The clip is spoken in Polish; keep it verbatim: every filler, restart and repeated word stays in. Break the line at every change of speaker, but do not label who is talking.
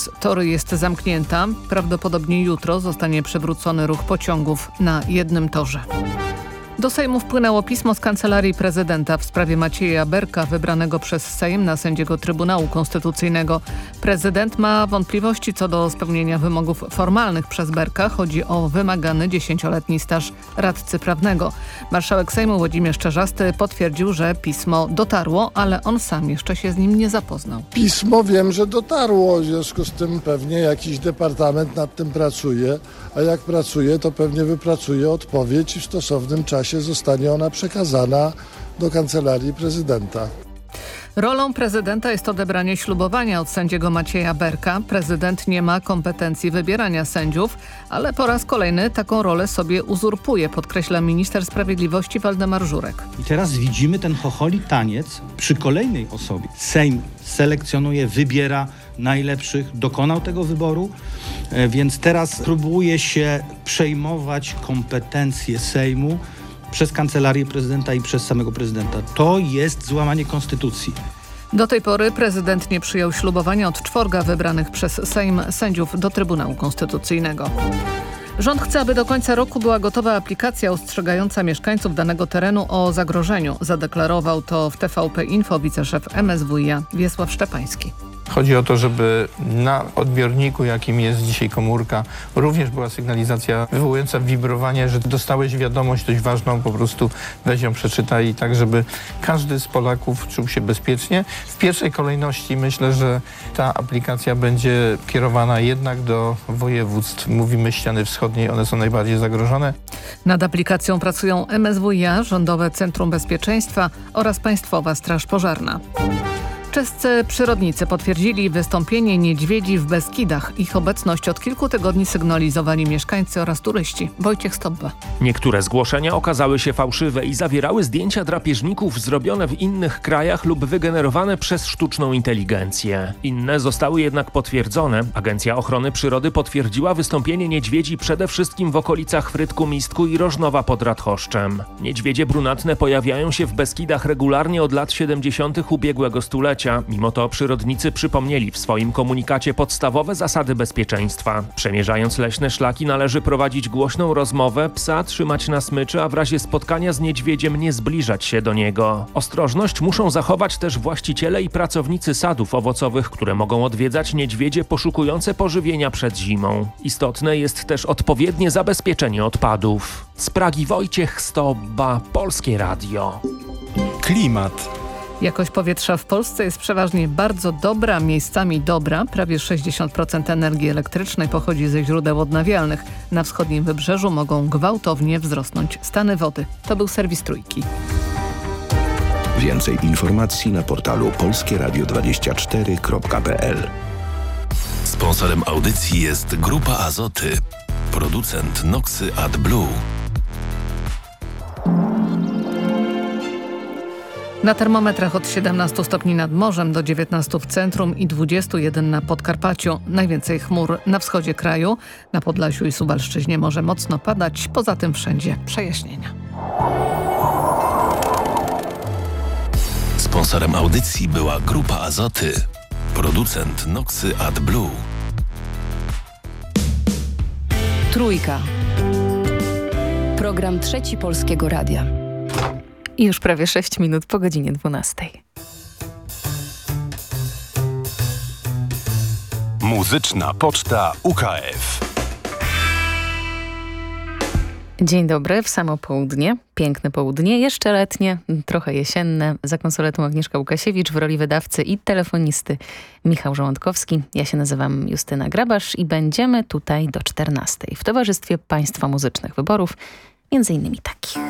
przez tory jest zamknięta. Prawdopodobnie jutro zostanie przywrócony ruch pociągów na jednym torze. Do Sejmu wpłynęło pismo z Kancelarii Prezydenta w sprawie Macieja Berka, wybranego przez Sejm na sędziego Trybunału Konstytucyjnego. Prezydent ma wątpliwości co do spełnienia wymogów formalnych przez Berka. Chodzi o wymagany dziesięcioletni staż radcy prawnego. Marszałek Sejmu Włodzimierz Czarzasty potwierdził, że pismo dotarło, ale on sam jeszcze się z nim nie zapoznał.
Pismo wiem, że dotarło, w związku z tym pewnie jakiś departament nad tym pracuje, a jak pracuje, to pewnie wypracuje odpowiedź i w stosownym czasie zostanie ona przekazana do Kancelarii Prezydenta.
Rolą prezydenta jest odebranie ślubowania od sędziego Macieja Berka. Prezydent nie ma kompetencji wybierania sędziów, ale po raz kolejny taką rolę sobie uzurpuje, podkreśla minister sprawiedliwości Waldemar Żurek.
I teraz widzimy ten chocholi taniec przy kolejnej osobie. Sejm selekcjonuje, wybiera najlepszych, dokonał tego wyboru, więc teraz próbuje się przejmować kompetencje Sejmu przez Kancelarię Prezydenta i przez samego prezydenta. To jest złamanie konstytucji.
Do tej pory prezydent nie przyjął ślubowania od czworga wybranych przez Sejm sędziów do Trybunału Konstytucyjnego. Rząd chce, aby do końca roku była gotowa aplikacja ostrzegająca mieszkańców danego terenu o zagrożeniu. Zadeklarował to w T V P Info wiceszef M S W i a Wiesław Szczepański.
Chodzi o to, żeby na odbiorniku, jakim jest dzisiaj komórka, również była sygnalizacja wywołująca wibrowanie, że dostałeś wiadomość dość ważną, po prostu weź ją, przeczytaj, i tak, żeby każdy z Polaków czuł się bezpiecznie. W pierwszej kolejności myślę, że ta aplikacja będzie kierowana jednak do województw. Mówimy ściany wschodniej, one są najbardziej zagrożone.
Nad aplikacją pracują M S W i a, Rządowe Centrum Bezpieczeństwa oraz Państwowa Straż Pożarna. Czescy przyrodnicy potwierdzili wystąpienie niedźwiedzi w Beskidach. Ich obecność od kilku tygodni sygnalizowali mieszkańcy oraz turyści. Wojciech Stopba.
Niektóre zgłoszenia okazały się fałszywe i zawierały zdjęcia drapieżników zrobione w innych krajach lub wygenerowane przez sztuczną inteligencję. Inne zostały jednak potwierdzone. Agencja Ochrony Przyrody potwierdziła wystąpienie niedźwiedzi przede wszystkim w okolicach Frydku-Mistku i Rożnowa pod Radhoszczem. Niedźwiedzie brunatne pojawiają się w Beskidach regularnie od lat siedemdziesiątych ubiegłego stulecia. Mimo to przyrodnicy przypomnieli w swoim komunikacie podstawowe zasady bezpieczeństwa. Przemierzając leśne szlaki należy prowadzić głośną rozmowę, psa trzymać na smyczy, a w razie spotkania z niedźwiedziem nie zbliżać się do niego. Ostrożność muszą zachować też właściciele i pracownicy sadów owocowych, które mogą odwiedzać niedźwiedzie poszukujące pożywienia przed zimą. Istotne jest też odpowiednie zabezpieczenie odpadów. Z Pragi Wojciech Stobba, Polskie Radio.
Klimat.
Jakość powietrza w Polsce jest przeważnie bardzo dobra, miejscami dobra. Prawie sześćdziesiąt procent energii elektrycznej pochodzi ze źródeł odnawialnych. Na wschodnim wybrzeżu mogą gwałtownie wzrosnąć stany wody. To był serwis Trójki.
Więcej informacji na portalu polskie radio dwadzieścia cztery kropka p l.
Sponsorem audycji jest Grupa Azoty, producent Noxy AdBlue.
Na termometrach od siedemnastu stopni nad morzem do dziewiętnastu w centrum i dwudziestu jeden na Podkarpaciu. Najwięcej chmur na wschodzie kraju. Na Podlasiu i Suwalszczyźnie może mocno padać. Poza tym wszędzie przejaśnienia.
Sponsorem audycji była Grupa Azoty, producent Noxy AdBlue.
Trójka. Program Trzeci Polskiego Radia.
I już prawie sześć minut po godzinie dwunastej.
Muzyczna Poczta U K F.
Dzień dobry, w samo południe. Piękne południe, jeszcze letnie, trochę jesienne. Za konsoletą Agnieszka Łukasiewicz, w roli wydawcy i telefonisty Michał Żołądkowski. Ja się nazywam Justyna Grabasz i będziemy tutaj do czternastej w towarzystwie Państwa muzycznych wyborów, między innymi takich.